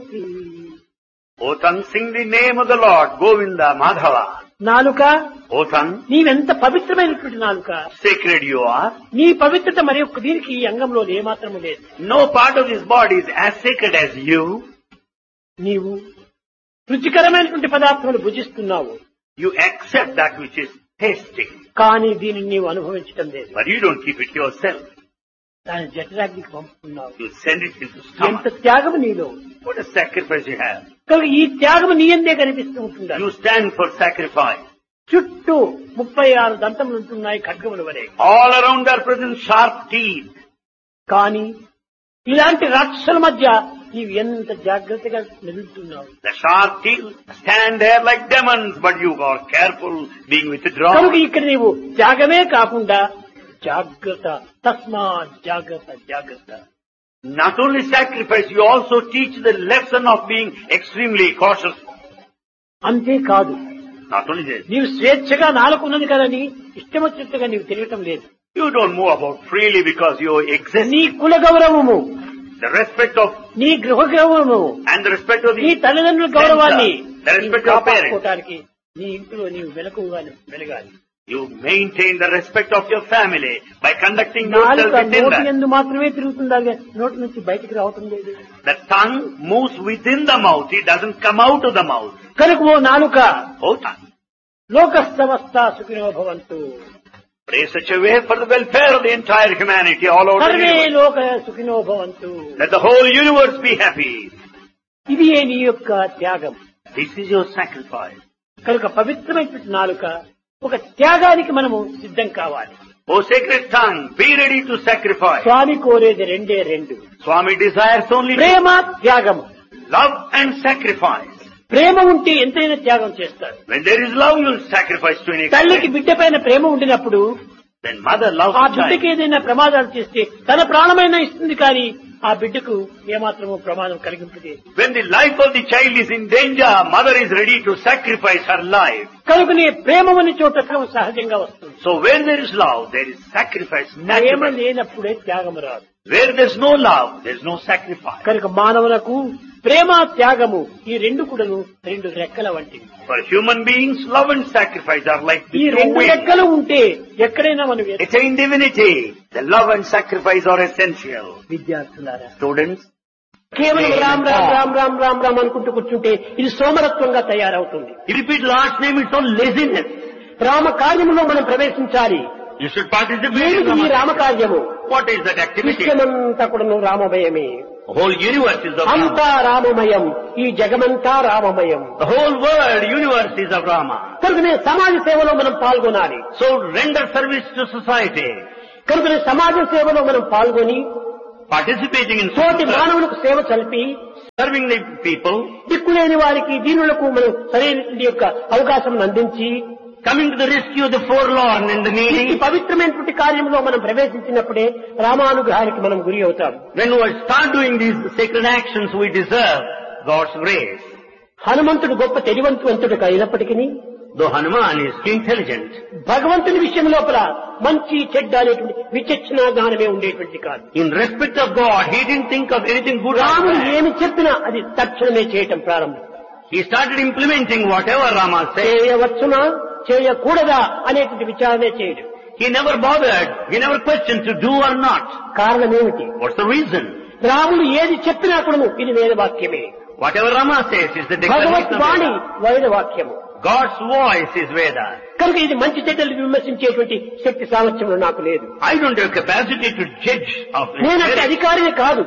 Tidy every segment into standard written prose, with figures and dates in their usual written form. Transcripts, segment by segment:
Keerthi. O tongue, sing the name of the Lord, Govinda, Madhava. నాలుక, O tongue, నీవెంత పవిత్రమైనటువంటి నాలుక. sacred you are. నీ పవిత్రత మరి ఒక్క దీనికి ఈ అంగంలో ఏమాత్రము లేదు. No part of this body is as sacred as you. నీవు రుచికరమైనటువంటి పదార్థములు భుజిస్తున్నావు, You accept that which is tasty, కానీ దీనిని నీవు అనుభవించటం లేదు. but you don't keep it yourself. దాని జఠరాగ్నికి పంపుతున్నావు. You send it into ఎంత stomach. త్యాగము నీలో. What a sacrifice you have. కనుక ఈ త్యాగము నీ అందే కనిపిస్తూ ఉంటుందా. You stand for sacrifice. చుట్టూ 36 దంతములు ఉంటున్నాయి ఖడ్గముల వలె. All around are present sharp teeth. కానీ ఇలాంటి రాక్షసుల మధ్య నీవు ఎంత జాగ్రత్తగా నిలుస్తున్నావు. The sharp teeth stand there like demons, but you are careful being కనుక withdrawn. ఇక్కడ నీవు త్యాగమే కాకుండా జాగ్రత్త, తస్మాత్ జాగ్రత్త జాగ్రత్త. Not only sacrifice, you also teach the lesson of being extremely cautious. అంతేకాదు, Not only this, నీవు స్వేచ్ఛగా నాలుకున్నది కదని ఇష్టం వచ్చినట్టుగా నీవు తిరగటం లేదు. you don't move about freely because you exist. నీ కుల గౌరవము, The respect of నీ గృహ గౌరవము, and the respect of నీ the తల్లిదండ్రుల గౌరవాన్ని the respect of parents. కాపాడుకోవటానికి నీ ఇంట్లో నీవు వెలకుగా వెలగాలి. You maintain the respect of your family by conducting yourself నాలుక within నోటి that. యందు మాత్రమే తిరుగుతుందా, నోటి నుంచి బయటికి రావటం లేదు. The tongue moves within the mouth, it doesn't come out of the mouth. కనుక ఓ నాలుక, Oh tongue, లోక సమస్త సుఖినో భవంతు, pray such a way for the welfare of the entire humanity all over the survey universe. లోక సుఖినో భవంతు. Let the whole universe be happy. ఇది నీ యొక్క త్యాగం. This is your sacrifice. కనుక పవిత్రమైనటువంటి నాలుక ఒక త్యాగానికి మనము సిద్ధం కావాలి. O sacred tongue, be ready to sacrifice. స్వామి కోరేది రెండే రెండు, Swami desires only ప్రేమ త్యాగం. love and sacrifice. ప్రేమ ఉంటే ఎంతైనా త్యాగం చేస్తారు. When there is love, you will sacrifice to an తల్లికి extent. బిడ్డ పైన ప్రేమ ఉండినప్పుడు Then mother loves ఆ the child. బిడ్డకి ఏదైనా ప్రమాదాలు చేస్తే తన ప్రాణమైనా ఇస్తుంది, కానీ ఆ బిడ్డకు ఏమాత్రమూ ప్రమాదం కలిగించదు. When the life of the child is in danger, mother is ready to sacrifice her life. కనుకనే ప్రేమ ఉన్న చోట సహజంగా వస్తుంది. So where there is love, there is sacrifice Prema naturally. లేనప్పుడే త్యాగం రాదు. Where there is no love, there is no sacrifice. కనుక మానవులకు ప్రేమ త్యాగము ఈ రెండు కూడాను రెండు రెక్కల వంటివి. For human beings, love and sacrifice are like ఈ the two రెండు wings. రెక్కలు ఉంటే ఎక్కడైనా మనం Attain divinity. The love and sacrifice are essential. విద్యార్థులారా, Students, కేవలం రామ్ రామ్ రామ్ రామ్ రామ్ రామ్ అనుకుంటూ కూర్చుంటే ఇది సోమరత్వంగా తయారవుతుంది. you repeat Lord's name, it's all laziness. Rama కార్యములో మనం ప్రవేశించాలి. You should participate in ఏమిటి ఈ రామ Rama. కార్యము? What is that activity? విశ్వమంతా కూడా రామమయమే. The whole universe is of అంతా Rama. రామమయం, ఈ జగమంతా రామమయం. The whole world, universe is of Rama. కనుకనే సమాజ సేవలో మనం పాల్గొనాలి. So render service to society. కనుకనే సమాజ సేవలో మనం పాల్గొని Participating in తోటి social, మానవులకు సేవ చల్పి serving the people, దిక్కులేని వారికి దీనులకు మనం సరైన యొక్క అవకాశం అందించి coming to the rescue of the forlorn and the ఈ needy. పవిత్రమైనటువంటి కార్యంలో మనం ప్రవేశించినప్పుడే రామానుగ్రహానికి మనం గురి అవుతాం. When we start doing these sacred actions, we deserve God's grace. హనుమంతుడు గొప్ప తెలివంతుడు అయినప్పటికీ Though Hanuman is intelligent, భగవంతుని విషయం లోపల మంచి చెడ్డ అనేటువంటి విచక్షణ జ్ఞానమే ఉండేటువంటి కాదు. in respect of God, he didn't think of anything good or రాముడు bad. ఏమి చెప్పినా అది తక్షణమే చేయటం ప్రారంభం. He started implementing whatever Rama said. చేయవచ్చునా చేయకూడదా అనేటువంటి విచారణే చేయడం. He never bothered, he never questioned to do or not. కారణం ఏమిటి? What's the reason? రాముడు ఏది చెప్పినా కూడా ఇది వేద వాక్యమే. Whatever Rama says is the Bhagwat declaration of Vani Veda. వేద వాక్యము. God's voice is Veda. కనుక ఇది మంచి చెడ్డలు విమర్శించేటువంటి శక్తి సామర్థ్యంలో నాకు లేదు. I don't have capacity to judge of it. నేనట్టి అధికారిని కాదు.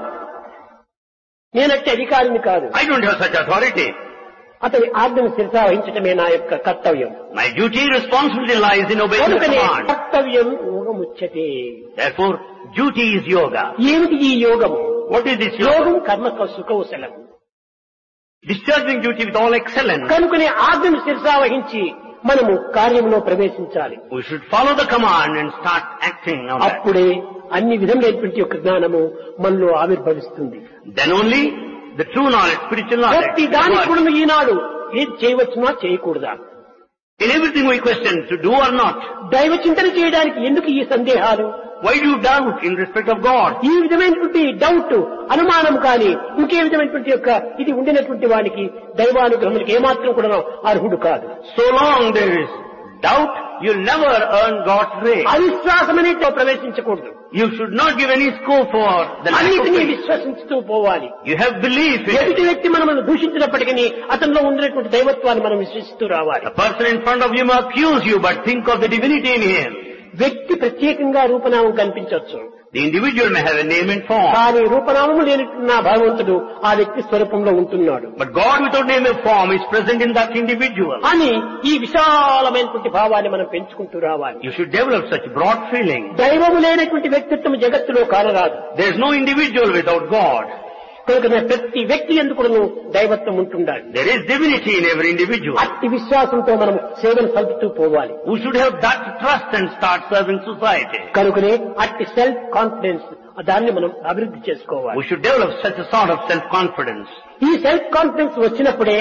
I don't have such authority. అతని ఆజ్ఞను శిరసా వహించటమే నా యొక్క కర్తవ్యం. My duty, responsibility lies in obeying the కనుకనే command. కర్తవ్యం యోగముచ్యతే. Therefore, duty is yoga. ఏమిటి ఈ యోగము? What is this యోగం yoga? కర్మ సుఖవశలం. Discharging duty with all excellence. కనుకనే ఆజ్ఞను శిరసా వహించి మనము కార్యంలో ప్రవేశించాలి. We should follow the command and start acting on that. అప్పుడే అన్ని విధములైనటువంటి యొక్క జ్ఞానము మనలో ఆవిర్భవిస్తుంది. Then only the true knowledge, spiritual knowledge. ప్రతి దానికి కూడా ఈనాడు ఏది చేయవచ్చునా చేయకూడదా? In everything we question to do or not. దైవ చింతన చేయడానికి ఎందుకు ఈ సందేహాలు? Why do you doubt in respect of God? ఈ విధమైనటువంటి డౌట్, అనుమానం కానీ ఇంకే విధమైనటువంటి యొక్క ఇది ఉండినటువంటి వానికి దైవానుగ్రహానికి ఏమాత్రం కూడా అర్హుడు కాదు. So long there is doubt, you'll never earn God's grace. అవిశ్వాసం అనేది ప్రవేశించకూడదు. You should not give any scope for the lack of అన్నిటినీ faith. విశ్వసిస్తూ పోవాలి. You have belief in ఎదుటి it. వ్యక్తి మనల్ని దూషించినప్పటికీ అతనిలో ఉండినటువంటి దైవత్వాన్ని మనం విశ్వసిస్తూ రావాలి. A person in front of you may accuse you, but think of the divinity in him. వ్యక్తి ప్రత్యేకంగా రూపనామం కనిపించవచ్చు, The individual may have a name and form, కానీ రూపనామము లేని భగవంతుడు ఆ వ్యక్తి స్వరూపంలో ఉంటున్నాడు but God without name and form is present in that individual. అని ఈ విశాలమైనటువంటి భావాన్ని మనం పెంచుకుంటూ రావాలి. You should develop such broad feeling. దైవము లేనటువంటి వ్యక్తిత్వం జగత్తులో కానరాదు. There is no individual without God. కనుక ప్రతి వ్యక్తి ఎందుకును దైవత్వం ఉంటుండాలి. There is divinity in every individual. అట్టి విశ్వాసంతో మనం సేవను సల్పుతూ పోవాలి. We should have that trust and start serving society. కనుకనే అట్టి సెల్ఫ్ కాన్ఫిడెన్స్ దాన్ని మనం అభివృద్ధి చేసుకోవాలి. We should develop such a sort of self-confidence. ఈ సెల్ఫ్ కాన్ఫిడెన్స్ వచ్చినప్పుడే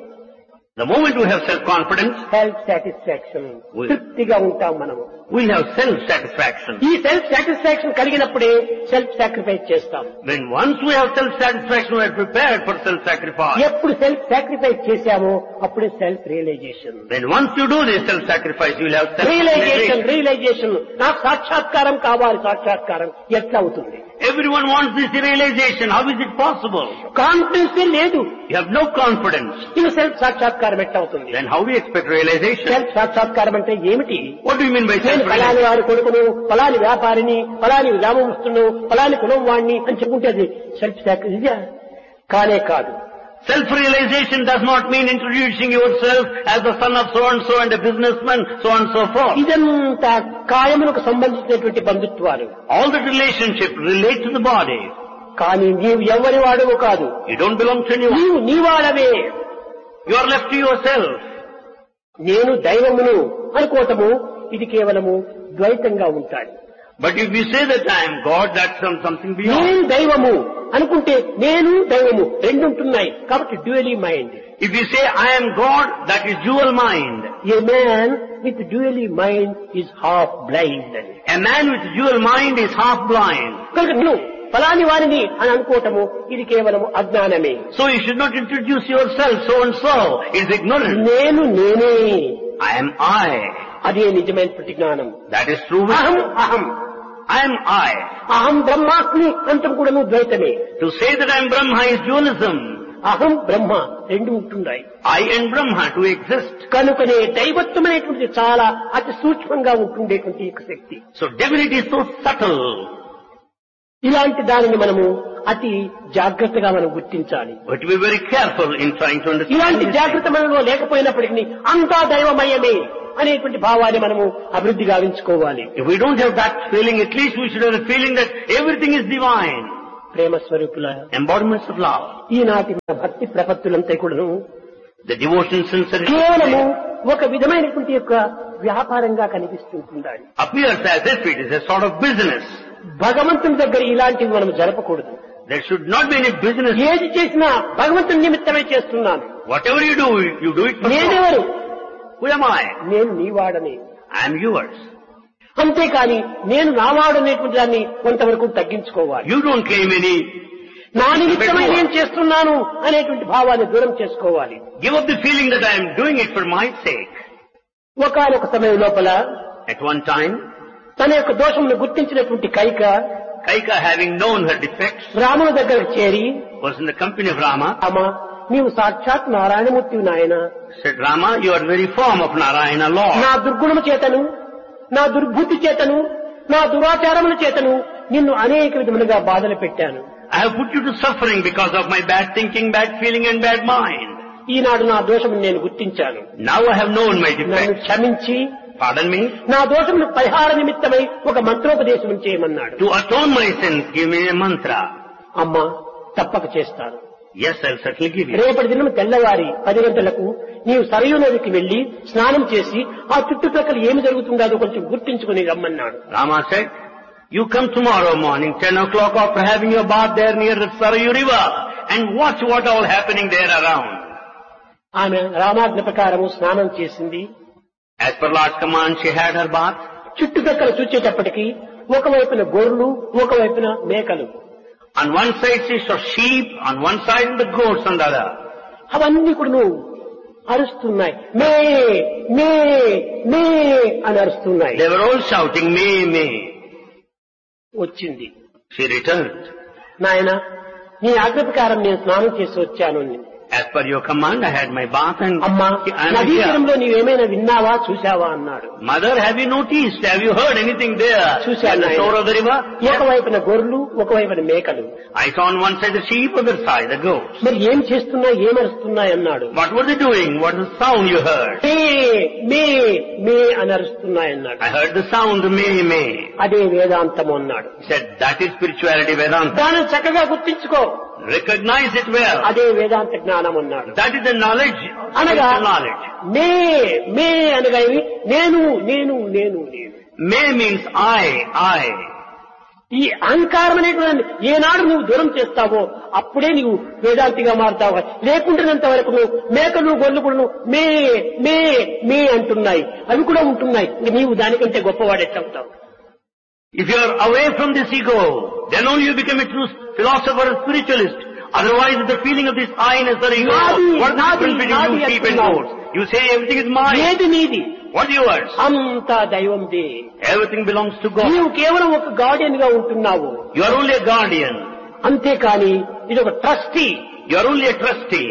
The moment we have self-confidence, self satisfaction, తృప్తిగా ఉంటాం మనము. we'll have self-satisfaction. ఈ సెల్ఫ్ సాటిస్ఫాక్షన్ కలిగినప్పుడే సెల్ఫ్ సాక్రిఫైస్ చేస్తాం. When once we have self-satisfaction, we are prepared for self-sacrifice. ఎప్పుడు self sacrifice చేశామో అప్పుడే self realisation. When once you do this self-sacrifice, you will have realisation self-realization. నాకు సాక్షాత్కారం కావాలి. సాక్షాత్కారం ఎట్లా అవుతుంది? Everyone wants this realization. How is it possible? Confidence లేదు. You have no confidence. ఇది సెల్ఫ్ సాక్షాత్కారం ఎట్లా అవుతుంది? Then how do we expect realization? Self సాక్షాత్కారం అంటే ఏమిటి? What do you mean by నేను ఫలాని self-realization? వారి కొడుకును, ఫలాని వ్యాపారిని, ఫలాని గ్రామస్తును, ఫలాని కులం వాడిని అని చెప్పుకుంటే అది సెల్ఫ్ సాక్రిఫైస్ కానే కాదు. Self-realization does not mean introducing yourself as the son of so-and-so and a businessman, so on and so forth. ఇదంతా కాయములకు సంబంధించినటువంటి బంధుత్వాలు. All the relationships relate to the body. కానీ నీవు ఎవరి వాడవు కాదు. You don't belong to anyone. నీవు నీవాడవే. You are left to yourself. నేను దైవమును అనుకోవటము ఇది కేవలము ద్వైతంగా ఉంటాయి. But if you say that I am God, that's something beyond. నేను దైవము అనుకుంటే నేను దైవము రెండు ఉంటున్నాయి. కాబట్టి డ్యూయలీ mind. If you say I am God, that is dual mind. A man with డ్యూయలీ mind is half blind. A man with dual mind is half blind. కనుక నువ్వు ఫలాని వారిని అని అనుకోవటము ఇది కేవలము అజ్ఞానమే. So you should not introduce yourself so and so. It's ignorance. నేను నేనే, I am I. అదే నిజమైనటువంటి జ్ఞానం. That is true అహం wisdom. అహం I am I. అహం బ్రహ్మాస్మి అంతం కూడాను ద్వైతమే. To say that I am Brahma is dualism. అహం బ్రహ్మ రెండు ఉంటున్నాయి. I and Brahma to exist. కనుకనే దైవత్వం అనేటువంటిది చాలా అతి సూక్ష్మంగా ఉంటుండేటువంటి ఒక శక్తి. So divinity is so subtle. ఇలాంటి దానిని మనము అతి జాగ్రత్తగా మనం గుర్తించాలి. But to be very careful in trying to understand. ఇలాంటి this. జాగ్రత్త మనలో లేకపోయినప్పటికీ అంతా దైవమయమే అనేటువంటి భావాన్ని మనము అభివృద్ధి గావించుకోవాలి. If we don't have that feeling, at least we should have a feeling that everything is divine. Prema స్వరూపుల Embodiments of love. ఈనాటి మన భక్తి ప్రపత్తులంతా కూడాను The devotion sincerity కేవలము ఒక విధమైనటువంటి యొక్క వ్యాపారంగా కనిపిస్తుంటుండాలి. appears as if it is a sort of business. భగవంతుని దగ్గర ఇలాంటివి మనం జరపకూడదు. There should not be any business. ఏది చేసినా భగవంతుని నిమిత్తమే చేస్తున్నాను. Whatever you do it for God. నేనెవరు? Who am I? నేను నీవాడని. I am yours. అంతేకాని నేను నావాడనేటువంటి దాన్ని కొంతవరకు తగ్గించుకోవాలి. You don't claim any. నా నిమిత్తమై నేను చేస్తున్నాను అనేటువంటి భావాన్ని దూరం చేసుకోవాలి. Give up the feeling that I am doing it for my sake. ఒకానొక సమయం లోపల At one time, తన యొక్క దోషమును గుర్తించినటువంటి Kaika, having known her defects, రాముని దగ్గరకు చేరి, was in the company of Rama. అమ్మా నీవు సాక్షాత్ నారాయణమూర్తివి నాయన. Said, Rama, you are the very form of Narayana Lord. నా దుర్గుణము చేతను, నా దుర్బుద్ధి చేతను, నా దురాచారముల చేతను నిన్ను అనేక విధములుగా బాధలు పెట్టాను. I have put you to suffering because of my bad thinking, bad feeling and bad mind. ఈనాడు నా దోషమును నేను గుర్తించాను. Now I have known my నన్ను defects. క్షమించి Pardon me. నా దోషమును పరిహార నిమిత్తమై ఒక మంత్రోపదేశం చేయమన్నాడు. To atone my sins, give me a mantra. అమ్మా తప్పక చేస్తాను. Yes, I'll certainly give you. రేపటి దినం తెల్లవారి 10 గంటలకు నీవు సరయూ నదికి వెళ్లి స్నానం చేసి ఆ చుట్టుప్రక్కల ఏమి జరుగుతుందో కొంచెం గుర్తించుకుని రమ్మన్నాడు. Rama said, you come tomorrow morning, 10 o'clock after having your bath there near the Sarayu river and watch what all happening there around. ఆమె రామాజ్ఞ ప్రకారము స్నానం చేసింది. As per Lord's command, she had her bath. చుట్టుప్రక్కల చూచేటప్పటికి ఒకవైపున గొర్రెలు, ఒకవైపున మేకలు. On one side is of sheep, on one side the goats on the other. అవన్నీ కూడా అరుస్తున్నాయి. మే మే మే అని అరుస్తున్నాయి. They were all shouting, May, May. వచ్చింది. She returned. నాయన, నీ ఆజ్ఞ ప్రకారం నేను స్నానం చేసి వచ్చాను. As per your command, I had my bath and అమ్మా, I am నదీ here. తీరంలో నీవేమైనా విన్నావా, చూశావా అన్నాడు. Mother, have you noticed? Have you heard anything there? చూశాను. At the shore of the river? ఒకవైపున గొర్రెలు, ఒకవైపున మేకలు. I saw on one side the sheep, other side the goats. మరి ఏం చేస్తున్నాయి, ఏమరుస్తున్నాయి అన్నాడు. What were they doing? What was the sound you heard? మే మే మే అని అరుస్తున్నాయి అన్నాడు. I heard the sound, May, May. అదే వేదాంతము అన్నాడు. He said, that is spirituality, Vedanta. దాన్ని చక్కగా గుర్తించుకో, Recognize it well. అదే వేదాంత జ్ఞానం అన్నాడు. That is the knowledge, అనగా spiritual knowledge. మే మే అనగా ఇవి నేను నేను నేను నేను. May means I. ఈ అహంకారం అనేటువంటి ఏనాడు నువ్వు దూరం చేస్తావో అప్పుడే నీవు వేదాంతిగా మారుతావు. లేకుంటున్నంత వరకు నువ్వు మేకలు గొర్రెలు కూడా మే మే మే అంటున్నాయి, అవి కూడా ఉంటున్నాయి. ఇంక నీవు దానికంటే గొప్పవాడెట్లవుతావు? If you are away from this ego, then only you become a true philosopher or spiritualist. Otherwise, the feeling of this I-ness or ego, what is the difference between you, sheep and goats? You say everything is mine. ఏది నీది? What is yours? అంతా దైవందే. Everything belongs to God. నీవు కేవలం ఒక Guardian గా ఉంటున్నావు. You are only a guardian. అంతేకాని ఇది ఒక trustee. You are only a trustee.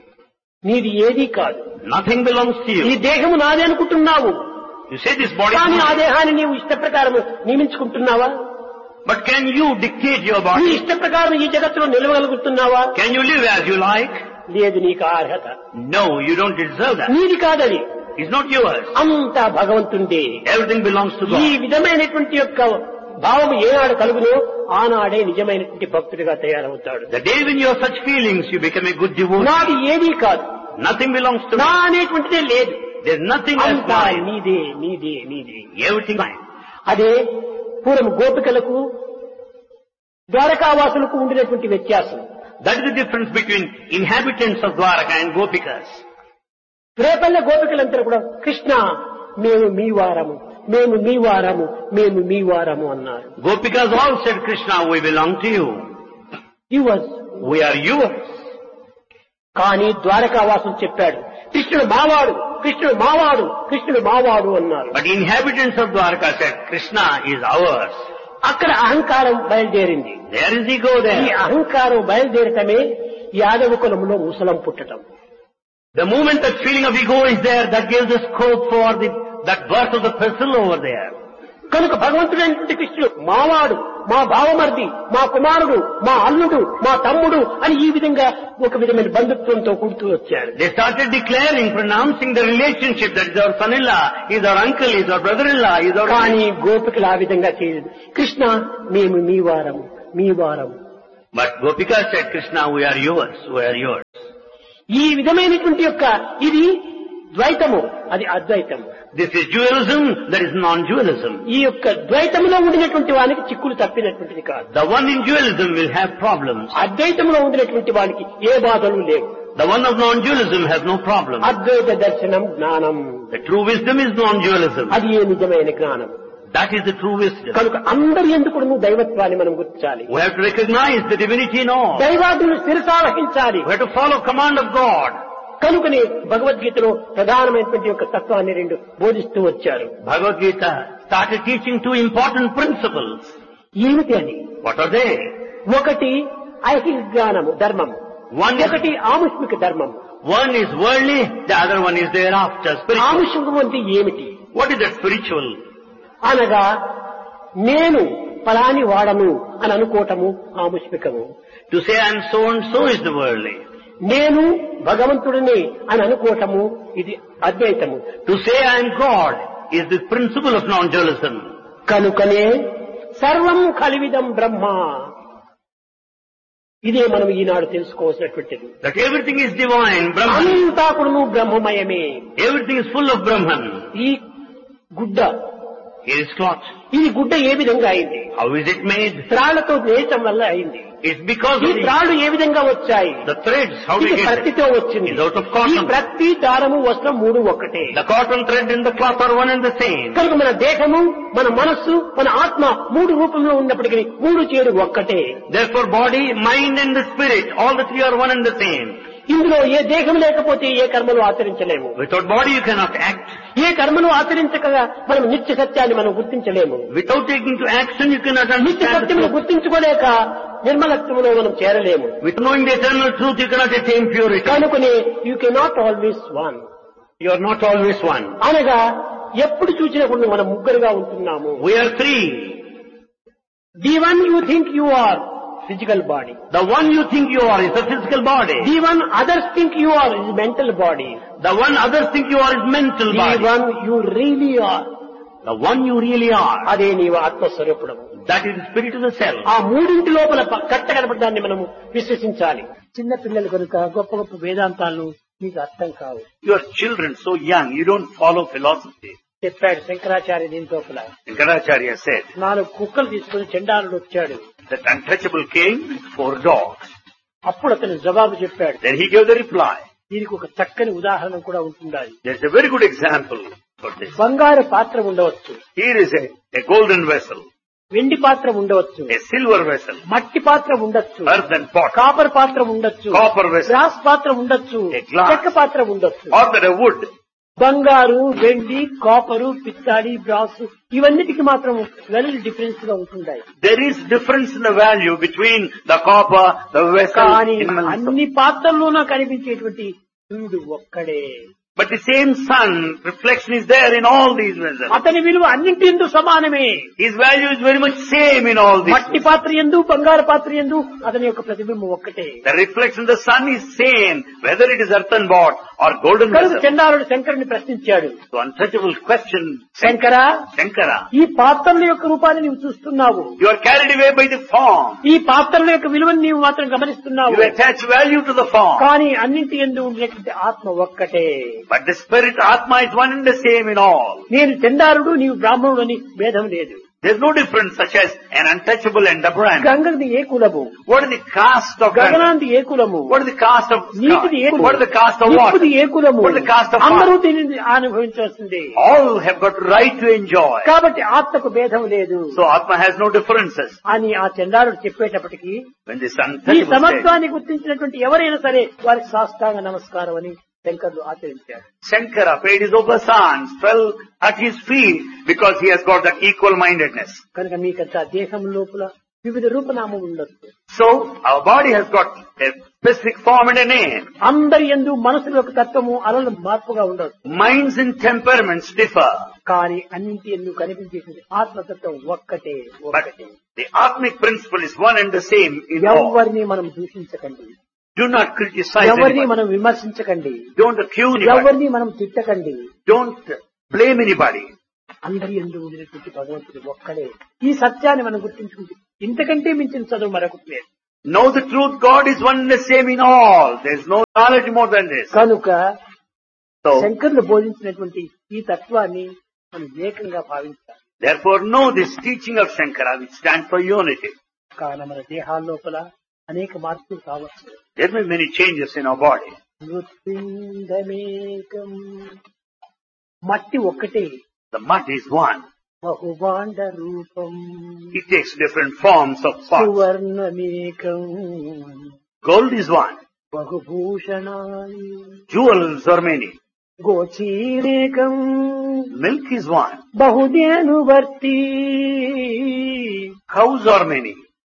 నీది ఏదీ కాదు. Nothing belongs to ఈ you. దేహము నాదే అనుకుంటున్నావు. You say this body is కానీ ఆ mine. దేహాన్ని నీవు ఇష్ట ప్రకారం నియమించుకుంటున్నావా? But can you dictate your నీ body? ఇష్ట ప్రకారం ఈ జగత్తులో నిలవగలుగుతున్నావా? Can you live as you like? లేదు, నీకు ఆ అర్హత. No, you don't deserve that. నీది కాదది, It's not yours. అంతా భగవంతుండే. Everything belongs to ఈ God. విధమైనటువంటి యొక్క భావం ఏనాడు కలుగునో ఆనాడే నిజమైనటువంటి భక్తుడిగా తయారవుతాడు. The day when you have such feelings, you become a good devotee. నాది ఏదీ కాదు, Nothing belongs to నా me. అనేటువంటిదే లేదు. There's nothing else అంతా mine. నీదే నీదే నీదే. Everything mine. అదే పూర్వం గోపికలకు ద్వారకావాసులకు ఉండినటువంటి వ్యత్యాసం. That is the difference between inhabitants of Dwaraka and Gopikas. Repalle గోపికలంతా కూడా కృష్ణ మేము మీ వారము, మేము మీ వారము, మేము మీ వారము అన్నారు. Gopikas all said, Krishna, we belong to you. We are yours. కానీ ద్వారకావాసులు చెప్పాడు, కృష్ణుడు మావాడు, కృష్ణుడు మావాడు, కృష్ణుడు మావాడు అన్నారు. But inhabitants of Dwaraka said, Krishna is ours. అక్కడ అహంకారం బయలుదేరింది. There is ego ఈ there. అహంకారం బయలుదేరటమే యాదవ కులంలో ముసలం పుట్టడం. The moment that feeling of ego is there, that gives the scope for that birth of the person over there. కనుక భగవంతుడైనటువంటి కృష్ణుడు మావాడు, మా భావమర్ది, మా కుమారుడు, మా అల్లుడు, మా తమ్ముడు అని ఈ విధంగా ఒక విధమైన బంధుత్వంతో కూడుతూ వచ్చాడు. They started declaring, pronouncing the relationship that is our son-in-law, is our uncle, is our brother-in-law, is our... కానీ గోపికలు ఆ విధంగా చేయలేదు. కృష్ణ మేము మీ వారము, మీ వారము. But Gopika said, Krishna, we are yours, we are yours. ఈ విధమైనటువంటి యొక్క ఇది ద్వైతము, అది అద్వైతము. This is dualism, that is non-dualism. ఈ యొక్క ద్వైతములో ఉండినటువంటి వానికి చిక్కులు తప్పినటువంటిది కాదు. The one in dualism will have problems. అద్వైతంలో ఉండినటువంటి వానికి ఏ బాధలు లేవు. The one of non-dualism has no problem. అద్వైత దర్శనం జ్ఞానం, The true wisdom is non-dualism. అది ఏ నిజమైన జ్ఞానం. That is the true wisdom. కనుక అందరి ఎందుకు దైవత్వాన్ని మనం గుర్తించాలి. We have to recognize the divinity in all. దైవాదులు శిరసావహించాలి. We have to follow command of God. కనుకనే భగవద్గీతలో ప్రధానమైనటువంటి యొక్క తత్వాన్ని రెండు బోధిస్తూ వచ్చారు. Bhagavad Gita started teaching two important principles. ఏమిటి అది? What are they? ఒకటి ఐహిక జ్ఞానము ధర్మం, ఒకటి ఆముష్మిక ధర్మం. One is worldly, the other one is thereafter, spiritual. ఆముష్మికం అంటే ఏమిటి? What is that spiritual? అనగా నేను ఫలాని వాడను అని అనుకోవటము ఆముష్మికము. To say I am so and so is the worldly. నేను భగవంతుడిని అని అనుకోవటము ఇది అద్వైతము. To say I am God is the principle of non-dualism. కనుకనే సర్వం కలివిదం బ్రహ్మ, ఇదే మనం ఈనాడు తెలుసుకోవాల్సినటువంటిది. That everything is divine, Brahman. అంతా కూడా బ్రహ్మమయమే. Everything is full of Brahman. ఈ గుడ్డ, Here is cloth. ఈ గుడ్డ ఏ విధంగా అయింది? How is it made? త్రాళ్లతో నేయటం వల్ల అయింది. It's because ఈ of త్రాళ్లు ఏ విధంగా వచ్చాయి? the threads. How do ఇది you get ప్రత్తితో it? వచ్చింది. It's out of ఈ cotton. ప్రతి దారము వస్త్రం మూడు ఒక్కటే. The cotton thread and the cloth are one and the same. కనుక మన దేహము, మన మనస్సు, మన ఆత్మ మూడు రూపంలో ఉన్నప్పటికీ మూడు చేరు ఒక్కటే. Therefore body, mind and the spirit, all the three are one and the same. ఇందులో ఏ దేహం లేకపోతే ఏ కర్మలు ఆచరించలేము. Without body you cannot act. ఏ కర్మను ఆచరించక మనం నిత్య సత్యాన్ని మనం గుర్తించలేము. Without taking to action you cannot నిత్య understand the సత్యమును truth. గుర్తించుకోలేక నిర్మలత్వములో మనం చేరలేము. With knowing the eternal truth you cannot attain purity. కనుకనే you cannot always one. You are not always one. అనగా ఎప్పుడు చూసినా కూడా మనం ముగ్గురుగా ఉంటున్నాము. We are three. The one you think you are physical body. The one you think you are is a physical body. The one others think you are is mental body. The one others think you are is mental the body. One you really are, The one you really are, అదే నీవు ఆత్మస్వరూపుడము. that is the spirit of the self. ఆ మూడింటి లోపల కట్ట కనపడడాన్ని మనము విశ్వసించాలి. చిన్న పిల్లలు కనుక గొప్ప గొప్ప వేదాంతాలను మీకు అర్థం కావు. You are children so young, you don't follow philosophy. చెప్పాడు శంకరాచార్య దీని లోపల. Shankaracharya said 4 కుక్కలు తీసుకుని చండాలుడు వచ్చాడు. that untouchable came with 4 dogs. అప్పుడు అతను జవాబు చెప్పాడు. Then he gave the reply. దీనికి ఒక చక్కని ఉదాహరణ కూడా ఉంటుండాలి. There's a very good example for this. బంగారు పాత్ర ఉండవచ్చు, Here is a golden vessel, వెండి పాత్ర ఉండవచ్చు, a silver vessel, మట్టి పాత్ర ఉండొచ్చు, earthen pot, కాపర్ పాత్ర ఉండొచ్చు, copper vessel, గ్లాస్ పాత్ర ఉండొచ్చు, A glass. చెక్క పాత్ర ఉండొచ్చు. or that a wood. బంగారు, వెండి, కాపరు, పిత్తాడి, బ్రాస్ ఇవన్నిటికి మాత్రం వెరీ డిఫరెన్స్ గా ఉంటుంటాయి. There is difference in the value between the copper, the vessel, కానీ in అన్ని పాత్రల్లోనూ కనిపించేటువంటి సూర్యుడు ఒక్కడే. but the same sun reflection is there in all these vessels. అతని విలువ అన్నింటి యందు సమానమే. His value is very much same in all these. మట్టి పాత్ర యందు, బంగారు పాత్ర యందు అతని యొక్క ప్రతిబింబం ఒక్కటే. The reflection of the sun is same whether it is earthen pot or golden కనుక vessel. చండాలుడు శంకరుని ప్రశ్నించాడు. So untouchable question. శంకరా, Shankara, ఈ పాత్రల యొక్క రూపాన్ని నీవు చూస్తున్నావు, you are carried away by the form. ఈ పాత్రల యొక్క విలువను నీవు మాత్రం గమనిస్తున్నావు, You attach value to the form. కానీ అన్నింటి యందు ఉండేటువంటి ఆత్మ ఒక్కటే. But the spirit Atma is one and the same in all. నేను చండాలుడు, నీవు బ్రాహ్మణుడు అని భేదం లేదు. There's no difference such as an untouchable and a brand. గంగది ఏ కులము, What is the caste of Ganga? గగనాంది ఏ కులము, What is the caste of నీటిది A sky? కులము, What is the caste of water? నిప్పుది ఏ కులము, What is the caste of అందరూ fire? దీనిని అనుభవించాల్సిందే. All have got right to enjoy. కాబట్టి ఆత్మకు భేదం లేదు So Atma has no differences. అని ఆ చండాలుడు చెప్పేటప్పటికి When this ఈ untouchable state, సమత్వాన్ని గుర్తించినటువంటి ఎవరైనా సరే వారికి సాష్టాంగ నమస్కారం అని శంకరుడు ఆచరించాడు. Shankara paid his obeisance, fell at his feet because he has got that equal mindedness. కనుక మీకంతా దేహం లోపల వివిధ రూపనామం ఉండొచ్చు. So our body has got a specific form and a name. అందరి యందు మనసుల యొక్క తత్వము అలలు మార్పుగా ఉండొచ్చు. Minds and temperaments differ. కానీ అన్నింటి యందు కనిపించేటువంటి ఆత్మతత్వం ఒక్కటే But ఒక్కటే. the Atmic principle is one and the same in all. ఎవరిని మనం దూషించకండి, Do not criticize ఎవరిని anybody. మనం విమర్శించకండి, Don't accuse anybody. ఎవరిని మనం తిట్టకండి. Don't blame anybody. అందరి యందు ఉండినటువంటి భగవంతుడు ఒక్కడే. ఈ సత్యాన్ని మనం గుర్తించుకుంటే ఇంతకంటే మించిన చదువు మరొకటి లేదు. Know the truth, God is one and the same in all. There is no knowledge more than this. కనుక So, శంకరులు బోధించినటువంటి ఈ తత్వాన్ని మనం ఏకంగా భావించాలి. therefore know this teaching of Shankara which stands for unity. కావున మన దేహాల లోపల అనేక మార్పులు కావచ్చు. There may be many changes in our body. మృత్పిండమేకం, మట్టి ఒక్కటే. The mud is one. బహుభాండ రూపం, It takes different forms of parts. సువర్ణమేకం, Gold is one. బహుభూషణాని, Jewels are many. గోచీరేకం, Milk is one. బహుదేనువర్తి, Cows are many.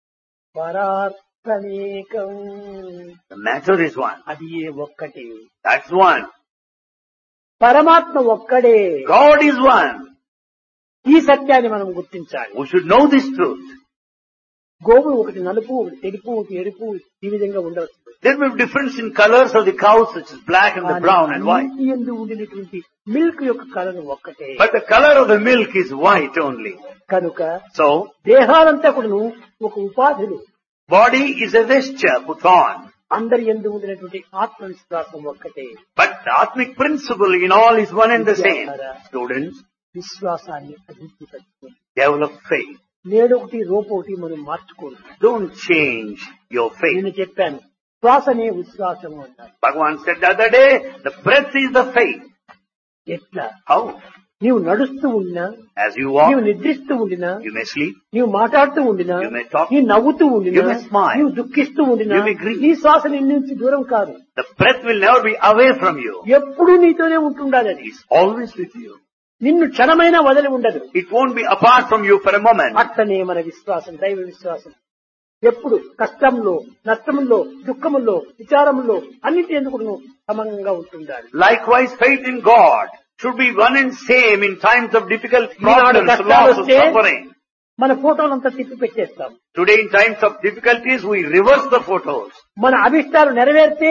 పరార్థమేకం, The matter is one. అది ఏ ఒక్కటే. That's one. పరమాత్మ ఒక్కడే. God is one. ఈ సత్యాన్ని మనం గుర్తించాలి. We should know this truth. గోవు ఒకటి నలుపు, ఒకటి తెలుపు, ఒకటి ఎరుపు ఈ విధంగా ఉండవచ్చు. There may be difference in colors of the cows such as black and the brown and white. అన్నిటి యందు ఉండినటువంటి మిల్క్ యొక్క కలర్ ఒక్కటే. But the color of the milk is white only. కనుక So, దేహాలంతా కూడాను ఒక ఉపాధులు. body is a vesture put on. అందరి యందు ఉండినటువంటి ఆత్మవిశ్వాసం ఒక్కటే. But the Atmic principle in all is one and the same. Students, విశ్వాసాన్ని అభివృద్ధి పరచుకోండి. develop faith. నేడొకటి రేపొకటి మనం మార్చుకోరు. Don't change your faith. నేను చెప్పాను శ్వాసనే విశ్వాసము అంటారు. Bhagavan said the other day, the breath is the faith. ఎట్లా How? నీవు నడుస్తూ ఉండినా, As you walk, నీవు నిద్రిస్తూ ఉండినా, you may sleep, నీవు మాట్లాడుతూ ఉండినా, you may talk, నీవు నవ్వుతూ ఉండినా, you may smile, నీవు దుఃఖిస్తూ ఉండినా, you may grieve. నీ శ్వాస నీ నుంచి దూరం కాదు, the breath will never be away from you. ఎప్పుడూ నీతోనే ఉంటుండాలి. అది It's always with you. నిన్ను క్షణమైనా వదిలి ఉండదు. It won't be apart from you for a moment. అట్లనే మన విశ్వాసం, దైవ విశ్వాసం ఎప్పుడు కష్టంలో, నష్టముల్లో, దుఃఖముల్లో, విచారముల్లో అన్నిటి ఎందుకు సమానంగా ఉంటుండాలి. Likewise, faith in God should be one and same in times of difficult problems, కష్టాలు loss, వస్తే suffering. మన ఫోటోలంతా తిప్పి పెట్టేస్తాం. Today in times of difficulties, we reverse the photos. మన అభిష్టాలు నెరవేరితే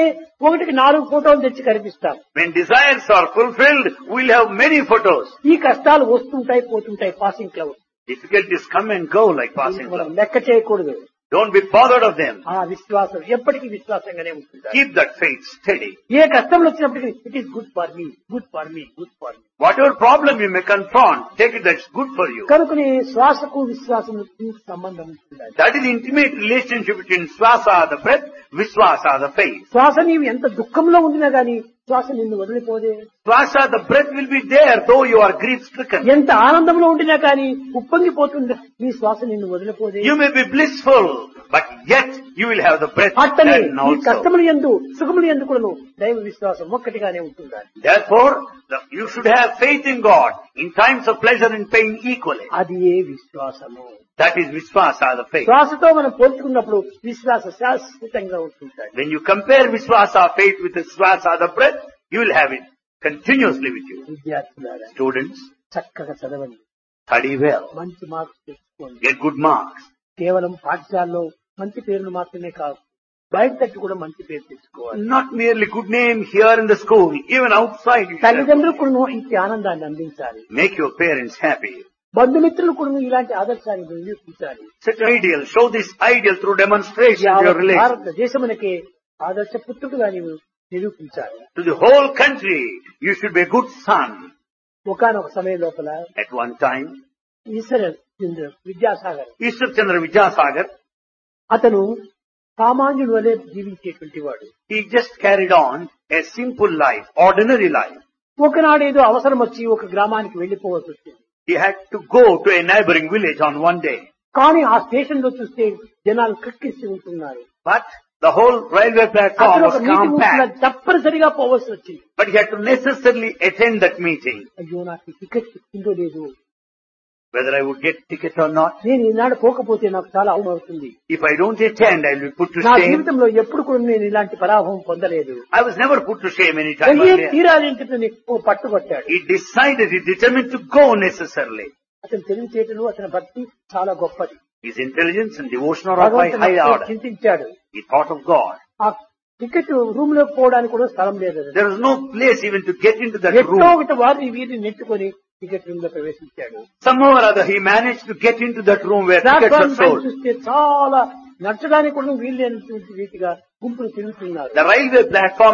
1-4 ఫోటోలు తెచ్చి కనిపిస్తాం. When desires are fulfilled, we'll have many photos. ఈ కష్టాలు వస్తుంటాయి, పోతుంటాయి, passing cloud. Difficulties come and go like passing మనం clouds. లెక్క చేయకూడదు. Don't be bothered of them. ఆ విశ్వాసం ఎప్పటికీ విశ్వాసంగానే ఉంటుంది. Keep that faith steady. ఏ కష్టంలో వచ్చినప్పటికీ it is good for me, good for me, good for me. Whatever problem you may confront, take it that's good for you. కనుకనే శ్వాసకు విశ్వాసముకు సంబంధం ఉంటుంది. That is the intimate relationship between swasa, the breath, viswasa, the faith. శ్వాస నీవు ఎంత దుఃఖంలో ఉండినా గానీ శ్వాస నిన్ను వదిలిపోదే. Swasa, the breath will be there though you are grief stricken. ఎంత ఆనందంలో ఉండినా కానీ ఉప్పొంగిపోతుంది, నీ శ్వాస నిన్ను వదిలిపోదే. You may be blissful, but yet you will have the breath అట్టనే then ఈ also. కష్టములు ఎందు సుఖములు ఎందు కూడాను దైవ విశ్వాసం ఒక్కటిగానే ఉంటుండాలి. Therefore, you should have faith in God in times of pleasure and pain equally. అది ఏ విశ్వాసము. That is viswasa, the faith. శ్వాసతో మనం పోల్చుకున్నప్పుడు విశ్వాస శాశ్వతంగా ఉంటుంటాయి. When you compare viswasa, faith with the swasa, the breath, you will have it continuously with you. విద్యార్థులారా Students, చక్కగా చదవండి, study well. మంచి మార్క్స్ తెచ్చుకోండి. Get good marks. కేవలం పాఠశాలలో మంచి పేరును మాత్రమే కాదు, బయట తట్టు కూడా మంచి పేరు తెచ్చుకోవాలి. Not merely good name here in the school, even outside. You should have తల్లిదండ్రులు కూడా ఇచ్చే ఆనందాన్ని అందించాలి. make your parents happy. బంధుమిత్రులు కూడా ఇలాంటి ఆదర్శాన్ని నిరూపించాలి. Set an ideal. Show this ideal through demonstration to your relations. భారతదేశమునకే ఆదర్శ పుత్రుడుగా నీవు నిరూపించాలి. To the whole country, you should be a good son. ఒకనొక సమయం లోపల At one time, Eshwara Chandra Vidyasagar Ishwar Chandra Vidyasagar, అతను సామాన్యుడు వలె జీవించేటువంటి వాడు. he just carried on a simple life, ordinary life. ఒకనాడు ఏదో అవసరం వచ్చి ఒక గ్రామానికి వెళ్లిపోవాల్సి వచ్చింది. He had to go to a neighboring village on one day. కానీ ఆ స్టేషన్ లో చూస్తే జనాలు కక్కిసి ఉంటున్నారు. But the whole railway platform అతను was ఒక మీటింగ్ compact. తప్పనిసరిగా పోవాల్సి వచ్చింది. But he had to necessarily attend that meeting. అయ్యో నాకు టికెట్ ఇచ్చిందో లేదు, Whether I would get ticket or not. నేను ఈనాడు పోకపోతే నాకు చాలా అవమానం అవుతుంది. If I don't attend, I will be put to నా shame. జీవితంలో ఎప్పుడు కూడా నేను ఇలాంటి పరాభవం పొందలేదు. I was never put to shame any time వెళ్ళి earlier. తీరాలి అని ఓ పట్టుకొట్టాడు. He decided, he determined to go necessarily. అతను తెలివితేటలు, అతని భక్తి చాలా గొప్పది. His intelligence and devotion are of high భగవంతుని order. చింతించాడు. He thought of God. ఆ టికెట్ రూమ్ లోకి పోవడానికి కూడా స్థలం లేదు. There was no place even to get into that ఎట్టో room. ఒకటి వారిని వీరిని నెట్టుకొని టికెట్ రూమ్ లో ప్రవేశించాడు. Somehow or other, he managed to get into that room where tickets platform were పైన sold. చూస్తే చాలా నడచడానికి కూడా వీలు లేనటువంటి రీతిగా గుంపులు తిరుగుతున్నారు. The railway platform